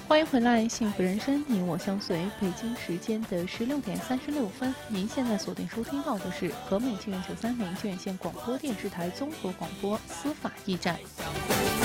欢迎回来，幸福人生，你我相随。北京时间的16点36分，您现在锁定收听到的是和美清源93美京远线广播电视台综合广播司法驿站。